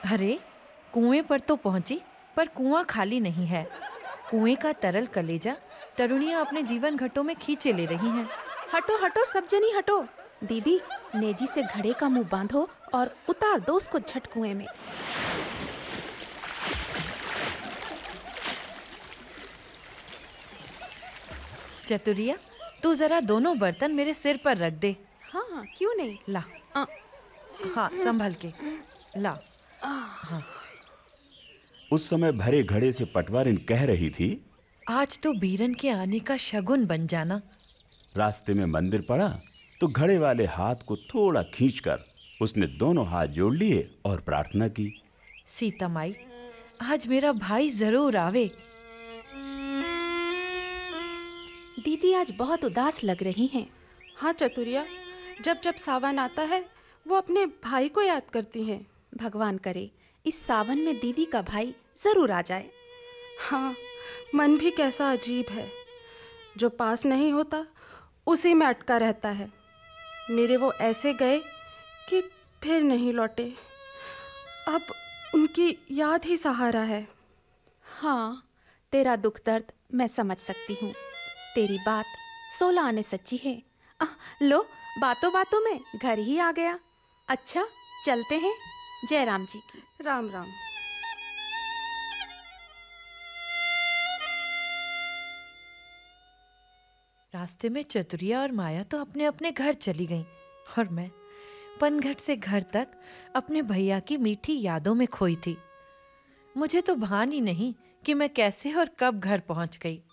अरे, कुएं पर तो पहुंची, पर कुआं खाली नहीं है। कुएं का तरल कलेजा तरुणियां अपने जीवन घटों में खींचे ले रही हैं। हटो हटो सब जनी हटो। दीदी, नेजी से घड़े का मुंह बांधो और उतार दो उसको झट कुएं में। चतुरिया, तू जरा दोनों बर्तन मेरे सिर पर रख दे। हाँ, क्यों नहीं। ला। आ, हाँ, संभल के ला। हाँ। उस समय भरे घड़े से पटवारिन कह रही थी, आज तो बीरन के आने का शगुन बन जाना। रास्ते में मंदिर पड़ा तो घड़े वाले हाथ को थोड़ा खींचकर उसने दोनों हाथ जोड़ लिए और प्रार्थना की, सीता माई, आज मेरा भाई जरूर आवे। दीदी आज बहुत उदास लग रही हैं। हाँ चतुरिया, जब जब सावन आता है वो अपने भाई को याद करती हैं। भगवान करे इस सावन में दीदी का भाई जरूर आ जाए। हाँ, मन भी कैसा अजीब है, जो पास नहीं होता उसी में अटका रहता है। मेरे वो ऐसे गए कि फिर नहीं लौटे। अब उनकी याद ही सहारा है। हाँ, तेरा दुख दर्द मैं समझ सकती हूँ। तेरी बात 16 आने सच्ची है। लो, बातों बातों में घर ही आ गया। अच्छा, चलते हैं। जय राम जी की। राम राम। रास्ते में चतुरिया और माया तो अपने अपने घर चली गईं और मैं पनघट से घर तक अपने भैया की मीठी यादों में खोई थी। मुझे तो भान ही नहीं कि मैं कैसे और कब घर पहुंच गई।